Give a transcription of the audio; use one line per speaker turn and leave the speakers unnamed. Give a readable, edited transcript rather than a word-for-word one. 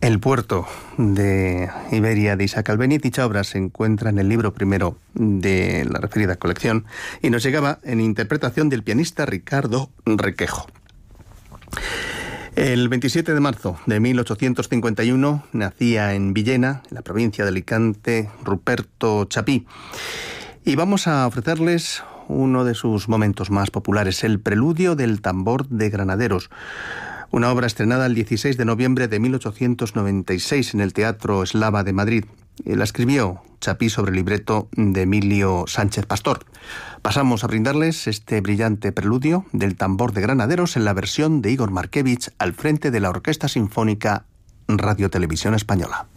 El puerto de Iberia de Isaac Albéniz. Dicha obra se encuentra en el libro primero de la referida colección y nos llegaba en interpretación del pianista Ricardo Requejo. El 27 de marzo de 1851 nacía en Villena, en la provincia de Alicante, Ruperto Chapí. Y vamos a ofrecerles uno de sus momentos más populares, el Preludio del tambor de Granaderos. Una obra estrenada el 16 de noviembre de 1896 en el Teatro Eslava de Madrid. La escribió Chapí sobre el libreto de Emilio Sánchez Pastor. Pasamos a brindarles este brillante preludio del tambor de Granaderos en la versión de Igor Markevich al frente de la Orquesta Sinfónica Radio Televisión Española.